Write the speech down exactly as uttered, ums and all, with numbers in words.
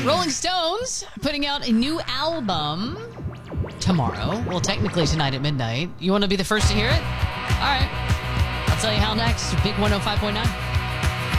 Rolling Stones putting out a new album tomorrow. Well, technically tonight at midnight. You want to be the first to hear it? All right. I'll tell you how next. Big one oh five point nine.